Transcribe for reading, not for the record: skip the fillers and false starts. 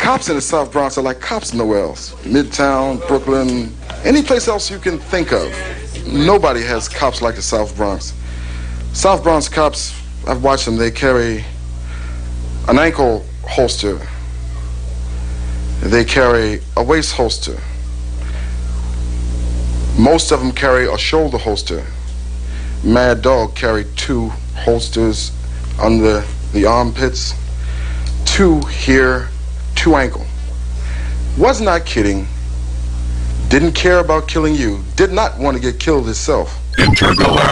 Cops in the South Bronx are like cops nowhere else. Midtown, Brooklyn, any place else you can think of. Nobody has cops like the South Bronx. South Bronx cops, I've watched them, they carry an ankle holster. They carry a waist holster. Most of them carry a shoulder holster. Mad Dog carried 2 holsters under the armpits, 2 here, 2 ankle. Was not kidding. Didn't care about killing you. Did not want to get killed himself. Intergalactic.